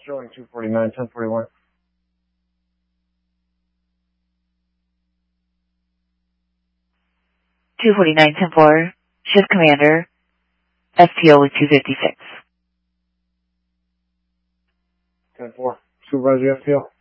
Sterling 249, 1041. (249-10-4), shift commander, FTO with 256. 10-4, supervisor FTO.